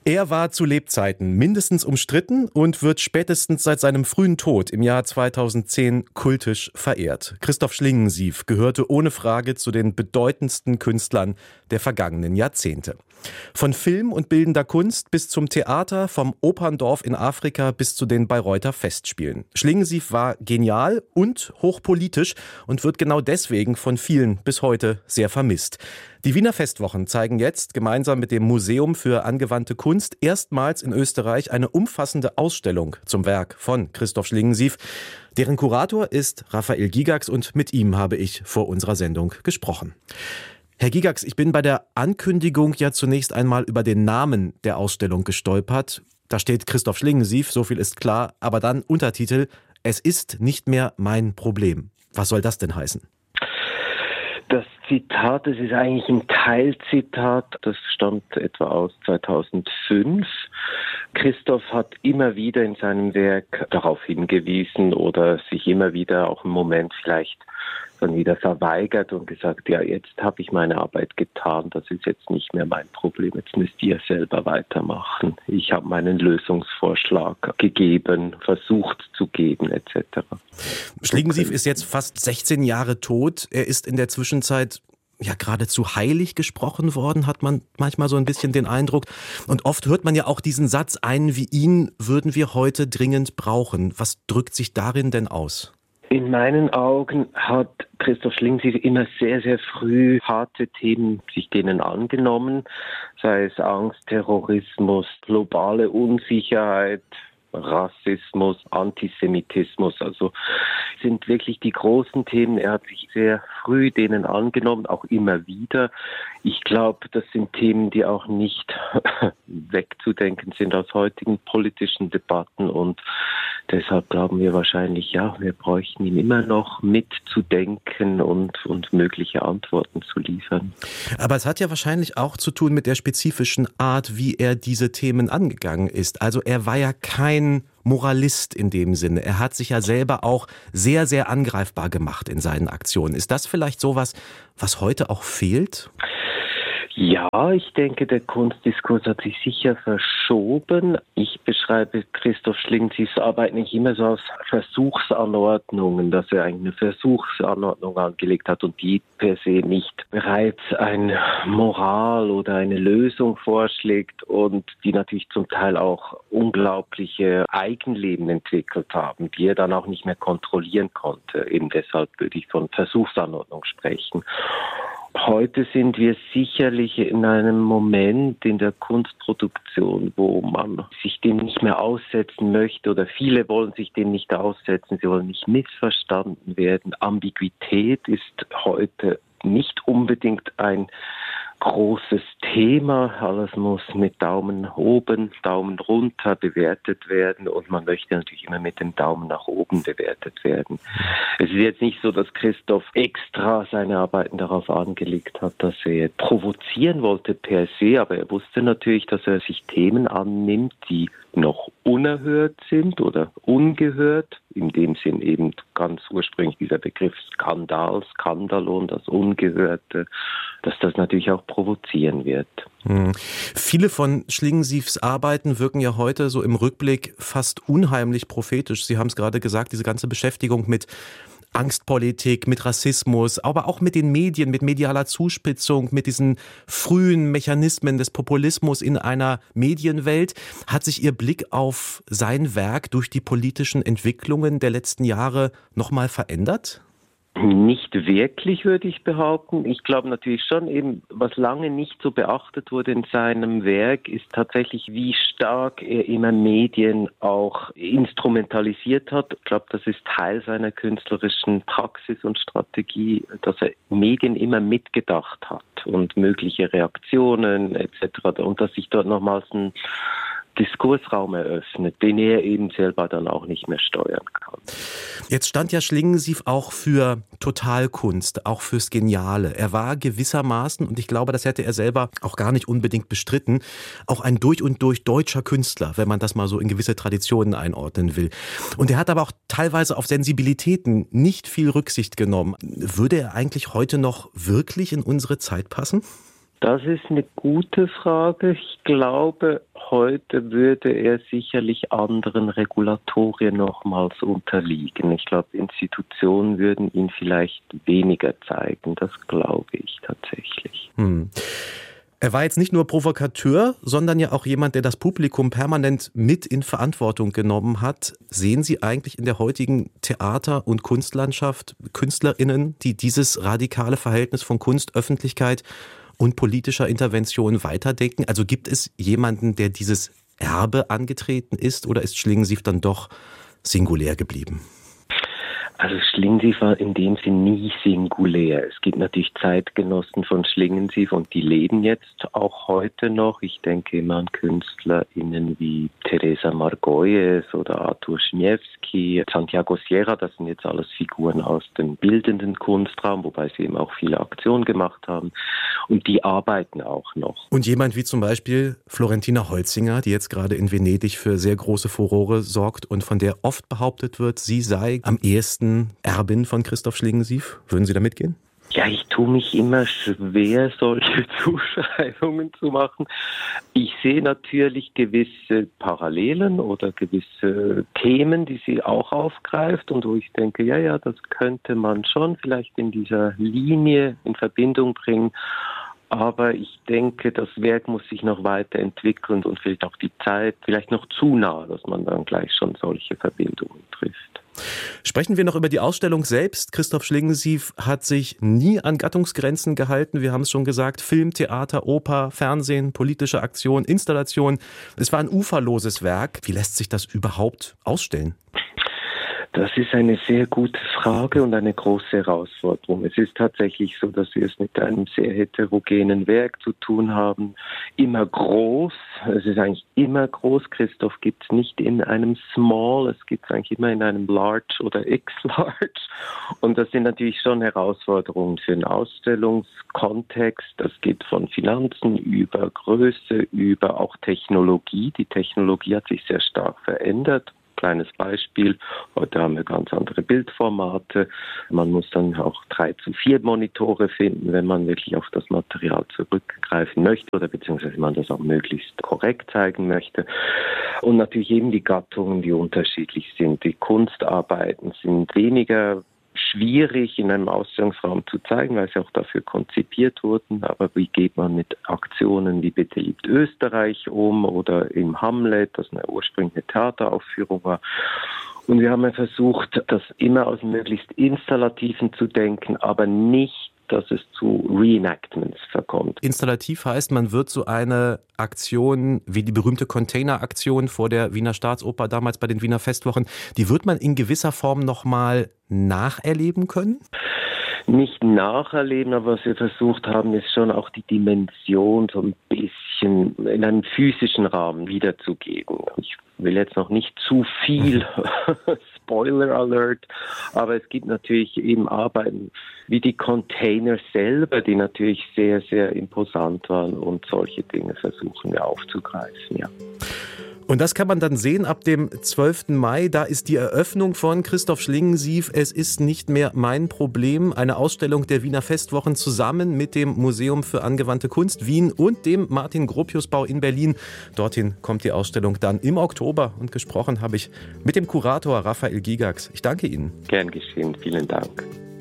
Er war zu Lebzeiten mindestens umstritten und wird spätestens seit seinem frühen Tod im Jahr 2010 kultisch verehrt. Christoph Schlingensief gehörte ohne Frage zu den bedeutendsten Künstlern der vergangenen Jahrzehnte. Von Film und bildender Kunst bis zum Theater, vom Operndorf in Afrika bis zu den Bayreuther Festspielen. Schlingensief war genial und hochpolitisch und wird genau deswegen von vielen bis heute sehr vermisst. Die Wiener Festwochen zeigen jetzt gemeinsam mit dem Museum für angewandte Kunst erstmals in Österreich eine umfassende Ausstellung zum Werk von Christoph Schlingensief. Deren Kurator ist Raphael Gigax und mit ihm habe ich vor unserer Sendung gesprochen. Herr Gigax, ich bin bei der Ankündigung ja zunächst einmal über den Namen der Ausstellung gestolpert. Da steht Christoph Schlingensief, so viel ist klar, aber dann Untertitel: Es ist nicht mehr mein Problem. Was soll das denn heißen? Das Zitat, das ist eigentlich ein Teilzitat, das stammt etwa aus 2005. Christoph hat immer wieder in seinem Werk darauf hingewiesen oder sich immer wieder auch im Moment vielleicht dann wieder verweigert und gesagt, ja, jetzt habe ich meine Arbeit getan, das ist jetzt nicht mehr mein Problem, jetzt müsst ihr selber weitermachen. Ich habe meinen Lösungsvorschlag gegeben, versucht zu geben, etc. Schlingensief ist jetzt fast 16 Jahre tot. Er ist in der Zwischenzeit ja geradezu heilig gesprochen worden, hat man manchmal so ein bisschen den Eindruck. Und oft hört man ja auch diesen Satz, einen wie ihn würden wir heute dringend brauchen. Was drückt sich darin denn aus? In meinen Augen hat Christoph Schlingensief immer sehr, sehr früh harte Themen sich denen angenommen, sei es Angst, Terrorismus, globale Unsicherheit, Rassismus, Antisemitismus, also sind wirklich die großen Themen. Er hat sich sehr früh denen angenommen, auch immer wieder. Ich glaube, das sind Themen, die auch nicht wegzudenken sind aus heutigen politischen Debatten und deshalb glauben wir wahrscheinlich, ja, wir bräuchten ihn immer noch mitzudenken und mögliche Antworten zu liefern. Aber es hat ja wahrscheinlich auch zu tun mit der spezifischen Art, wie er diese Themen angegangen ist. Also er war ja kein Moralist in dem Sinne. Er hat sich ja selber auch sehr, sehr angreifbar gemacht in seinen Aktionen. Ist das vielleicht sowas, was heute auch fehlt? Ja, ich denke, der Kunstdiskurs hat sich sicher verschoben. Ich beschreibe Christoph Schlingensiefs Arbeit nicht immer so als Versuchsanordnungen, dass er eine Versuchsanordnung angelegt hat und die per se nicht bereits eine Moral oder eine Lösung vorschlägt und die natürlich zum Teil auch unglaubliche Eigenleben entwickelt haben, die er dann auch nicht mehr kontrollieren konnte. Eben deshalb würde ich von Versuchsanordnung sprechen. Heute sind wir sicherlich in einem Moment in der Kunstproduktion, wo man sich dem nicht mehr aussetzen möchte oder viele wollen sich dem nicht aussetzen, sie wollen nicht missverstanden werden. Ambiguität ist heute nicht unbedingt ein großes Thema. Alles muss mit Daumen oben, Daumen runter bewertet werden und man möchte natürlich immer mit dem Daumen nach oben bewertet werden. Es ist jetzt nicht so, dass Christoph extra seine Arbeiten darauf angelegt hat, dass er provozieren wollte per se, aber er wusste natürlich, dass er sich Themen annimmt, die noch unerhört sind oder ungehört. In dem Sinn eben ganz ursprünglich dieser Begriff Skandal, Skandalon, das Ungehörte, dass das natürlich auch provozieren wird. Viele von Schlingensiefs Arbeiten wirken ja heute so im Rückblick fast unheimlich prophetisch. Sie haben es gerade gesagt, diese ganze Beschäftigung mit Angstpolitik, mit Rassismus, aber auch mit den Medien, mit medialer Zuspitzung, mit diesen frühen Mechanismen des Populismus in einer Medienwelt. Hat sich Ihr Blick auf sein Werk durch die politischen Entwicklungen der letzten Jahre nochmal verändert? Nicht wirklich, würde ich behaupten. Ich glaube natürlich schon, eben was lange nicht so beachtet wurde in seinem Werk, ist tatsächlich, wie stark er immer Medien auch instrumentalisiert hat. Ich glaube, das ist Teil seiner künstlerischen Praxis und Strategie, dass er Medien immer mitgedacht hat und mögliche Reaktionen etc. Und dass sich dort nochmals ein Diskursraum eröffnet, den er eben selber dann auch nicht mehr steuern kann. Jetzt stand ja Schlingensief auch für Totalkunst, auch fürs Geniale. Er war gewissermaßen, und ich glaube, das hätte er selber auch gar nicht unbedingt bestritten, auch ein durch und durch deutscher Künstler, wenn man das mal so in gewisse Traditionen einordnen will. Und er hat aber auch teilweise auf Sensibilitäten nicht viel Rücksicht genommen. Würde er eigentlich heute noch wirklich in unsere Zeit passen? Das ist eine gute Frage. Ich glaube, heute würde er sicherlich anderen Regulatorien nochmals unterliegen. Ich glaube, Institutionen würden ihn vielleicht weniger zeigen. Das glaube ich tatsächlich. Er war jetzt nicht nur Provokateur, sondern ja auch jemand, der das Publikum permanent mit in Verantwortung genommen hat. Sehen Sie eigentlich in der heutigen Theater- und Kunstlandschaft KünstlerInnen, die dieses radikale Verhältnis von Kunst, Öffentlichkeit und politischer Intervention weiterdenken? Also gibt es jemanden, der dieses Erbe angetreten ist, oder ist Schlingensief dann doch singulär geblieben? Also Schlingensief war in dem Sinn nie singulär. Es gibt natürlich Zeitgenossen von Schlingensief und die leben jetzt auch heute noch. Ich denke immer an KünstlerInnen wie Teresa Margolles oder Artur Schniewski, Santiago Sierra. Das sind jetzt alles Figuren aus dem bildenden Kunstraum, wobei sie eben auch viele Aktionen gemacht haben. Und die arbeiten auch noch. Und jemand wie zum Beispiel Florentina Holzinger, die jetzt gerade in Venedig für sehr große Furore sorgt und von der oft behauptet wird, sie sei am ehesten Erbin von Christoph Schlingensief. Würden Sie da mitgehen? Ja, ich tue mich immer schwer, solche Zuschreibungen zu machen. Ich sehe natürlich gewisse Parallelen oder gewisse Themen, die sie auch aufgreift und wo ich denke, ja, das könnte man schon vielleicht in dieser Linie in Verbindung bringen. Aber ich denke, das Werk muss sich noch weiterentwickeln und vielleicht auch die Zeit vielleicht noch zu nah, dass man dann gleich schon solche Verbindungen trifft. Sprechen wir noch über die Ausstellung selbst. Christoph Schlingensief hat sich nie an Gattungsgrenzen gehalten. Wir haben es schon gesagt, Film, Theater, Oper, Fernsehen, politische Aktion, Installation. Es war ein uferloses Werk. Wie lässt sich das überhaupt ausstellen? Das ist eine sehr gute Frage und eine große Herausforderung. Es ist tatsächlich so, dass wir es mit einem sehr heterogenen Werk zu tun haben. Immer groß. Es ist eigentlich immer groß. Christoph gibt es nicht in einem Small. Es gibt es eigentlich immer in einem Large oder X-Large. Und das sind natürlich schon Herausforderungen für den Ausstellungskontext. Das geht von Finanzen über Größe, über auch Technologie. Die Technologie hat sich sehr stark verändert. Kleines Beispiel, heute haben wir ganz andere Bildformate. Man muss dann auch 3:4 Monitore finden, wenn man wirklich auf das Material zurückgreifen möchte oder beziehungsweise man das auch möglichst korrekt zeigen möchte. Und natürlich eben die Gattungen, die unterschiedlich sind. Die Kunstarbeiten sind weniger schwierig in einem Ausstellungsraum zu zeigen, weil sie auch dafür konzipiert wurden. Aber wie geht man mit Aktionen wie Bitte liebt Österreich um oder im Hamlet, das eine ursprüngliche Theateraufführung war. Und wir haben ja versucht, das immer aus möglichst Installativen zu denken, aber nicht, dass es zu Reenactments verkommt. Installativ heißt, man wird so eine Aktion wie die berühmte Container-Aktion vor der Wiener Staatsoper damals bei den Wiener Festwochen, die wird man in gewisser Form nochmal nacherleben können? Nicht nacherleben, aber was wir versucht haben, ist schon auch die Dimension so ein bisschen in einem physischen Rahmen wiederzugeben. Ich will jetzt noch nicht zu viel Spoiler Alert, aber es gibt natürlich eben Arbeiten wie die Container selber, die natürlich sehr, sehr imposant waren und solche Dinge versuchen wir aufzugreifen, ja. Und das kann man dann sehen ab dem 12. Mai. Da ist die Eröffnung von Christoph Schlingensief. Es ist nicht mehr mein Problem. Eine Ausstellung der Wiener Festwochen zusammen mit dem Museum für angewandte Kunst Wien und dem Martin-Gropius-Bau in Berlin. Dorthin kommt die Ausstellung dann im Oktober. Und gesprochen habe ich mit dem Kurator Raphael Gigax. Ich danke Ihnen. Gern geschehen. Vielen Dank.